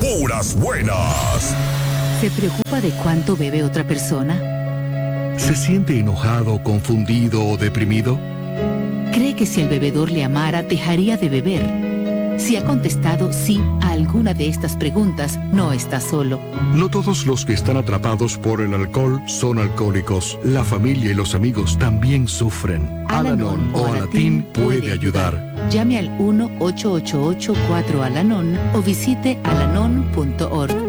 puras buenas. ¿Se preocupa de cuánto bebe otra persona? ¿Se siente enojado, confundido o deprimido? ¿Cree que si el bebedor le amara, dejaría de beber? Si ha contestado sí a alguna de estas preguntas, no está solo. No todos los que están atrapados por el alcohol son alcohólicos. La familia y los amigos también sufren. Al-Anon o Alatín puede ayudar. Llame al 1-888-4-Al-Anon o visite alanon.org.